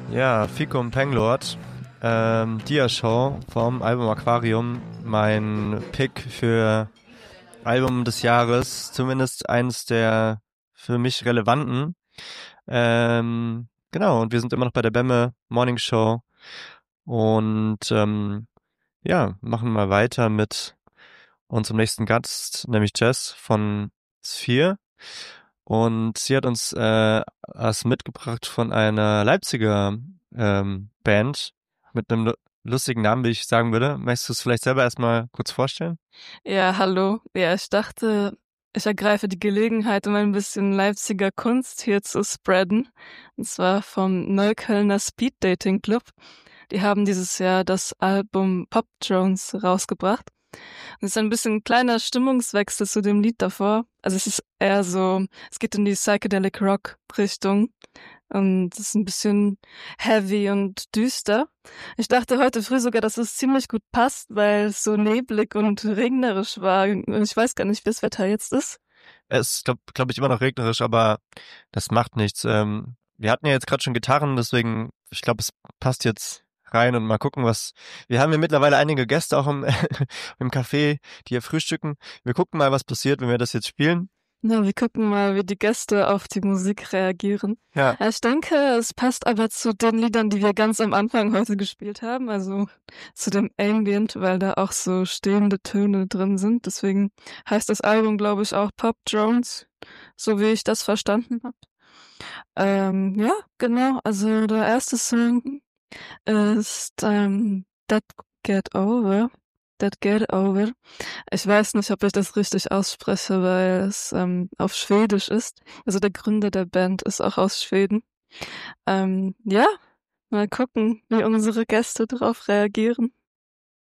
Ja, Fico und Panglord, Dia-Show vom Album Aquarium, mein Pick für Album des Jahres, zumindest eines der für mich relevanten. Genau, und wir sind immer noch bei der Bemme Morning Show und ja, machen mal weiter mit unserem nächsten Gast, nämlich Jess von Sphere. Und sie hat uns was mitgebracht von einer Leipziger Band mit einem lustigen Namen, wie ich sagen würde. Möchtest du es vielleicht selber erstmal kurz vorstellen? Ja, hallo. Ja, ich dachte, ich ergreife die Gelegenheit, um ein bisschen Leipziger Kunst hier zu spreaden. Und zwar vom Neuköllner Speed Dating Club. Die haben dieses Jahr das Album Pop Drones rausgebracht. Und es ist ein bisschen ein kleiner Stimmungswechsel zu dem Lied davor. Also es ist eher so, es geht in die Psychedelic Rock Richtung. Und es ist ein bisschen heavy und düster. Ich dachte heute früh sogar, dass es ziemlich gut passt, weil es so neblig und regnerisch war. Ich weiß gar nicht, wie das Wetter jetzt ist. Es ist, glaub ich, immer noch regnerisch, aber das macht nichts. Wir hatten ja jetzt gerade schon Gitarren, deswegen, ich glaube, es passt jetzt rein und mal gucken, was. Wir haben ja mittlerweile einige Gäste auch im, im Café, die hier frühstücken. Wir gucken mal, was passiert, wenn wir das jetzt spielen. Na, wir gucken mal, wie die Gäste auf die Musik reagieren. Ja, Ja, ich denke, es passt aber zu den Liedern, die wir ganz am Anfang heute gespielt haben, also zu dem Ambient, weil da auch so stehende Töne drin sind. Deswegen heißt das Album, glaube ich, auch Pop Drones, so wie ich das verstanden habe. Ja, genau. Also der erste Song ist That Get Over. That Get Over. Ich weiß nicht, ob ich das richtig ausspreche, weil es auf Schwedisch ist. Also der Gründer der Band ist auch aus Schweden. Ja, mal gucken, wie unsere Gäste darauf reagieren.